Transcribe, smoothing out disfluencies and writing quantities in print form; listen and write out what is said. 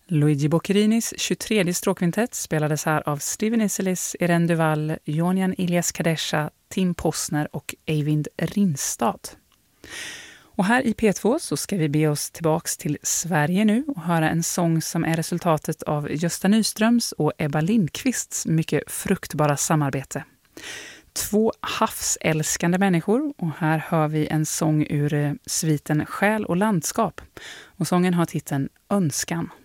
Luigi Boccherinis 23:e stråkkvintett spelades här av Steven Isserlis, Irene Duval, Jonian Ilyas Kadesha, Tim Posner och Eivind Rinstad. Och här i P2 så ska vi be oss tillbaks till Sverige nu och höra en sång som är resultatet av Gösta Nyströms och Ebba Lindqvists mycket fruktbara samarbete. Två havsälskande människor, och här hör vi en sång ur sviten Själ och landskap. Och sången har titeln Önskan.